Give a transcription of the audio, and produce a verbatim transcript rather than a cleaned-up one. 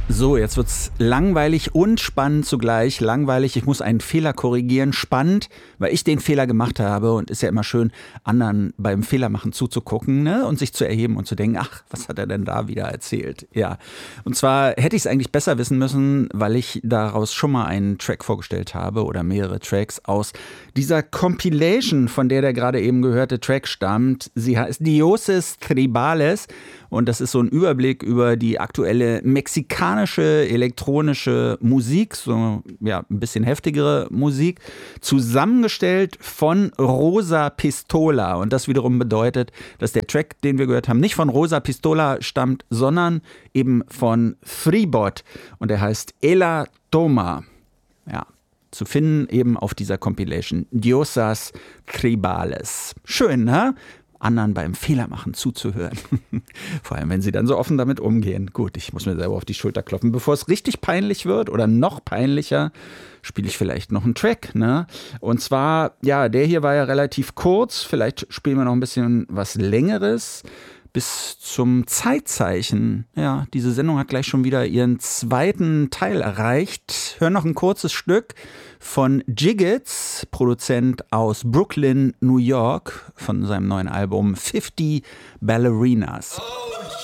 So, jetzt wird's langweilig und spannend zugleich. Langweilig, ich muss einen Fehler korrigieren. Spannend, weil ich den Fehler gemacht habe. Und ist ja immer schön, anderen beim Fehlermachen zuzugucken, ne? Und sich zu erheben und zu denken, ach, was hat er denn da wieder erzählt? Ja, und zwar hätte ich es eigentlich besser wissen müssen, weil ich daraus schon mal einen Track vorgestellt habe oder mehrere Tracks aus dieser Compilation, von der der gerade eben gehörte Track stammt. Sie heißt Dioses Tribales. Und das ist so ein Überblick über die aktuelle mexikanische elektronische Musik, so ja, ein bisschen heftigere Musik, zusammengestellt von Rosa Pistola. Und das wiederum bedeutet, dass der Track, den wir gehört haben, nicht von Rosa Pistola stammt, sondern eben von Freebot. Und der heißt Ela Toma. Ja. Zu finden eben auf dieser Compilation Diosas Tribales. Schön, ne? Anderen beim Fehlermachen zuzuhören. Vor allem, wenn sie dann so offen damit umgehen. Gut, ich muss mir selber auf die Schulter klopfen. Bevor es richtig peinlich wird oder noch peinlicher, spiele ich vielleicht noch einen Track, ne? Und zwar, ja, der hier war ja relativ kurz. Vielleicht spielen wir noch ein bisschen was Längeres. Bis zum Zeitzeichen. Ja, diese Sendung hat gleich schon wieder ihren zweiten Teil erreicht. Hör noch ein kurzes Stück von Jiggets, Produzent aus Brooklyn, New York, von seinem neuen Album fifty Ballerinas.